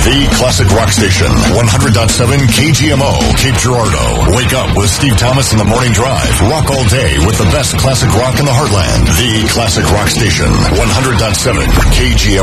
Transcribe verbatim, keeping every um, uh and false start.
The Classic Rock Station, one hundred point seven K G M O, Cape Girardeau. Wake up with Steve Thomas in the morning drive. Rock all day with the best classic rock in the heartland. The Classic Rock Station, one hundred point seven K G M O.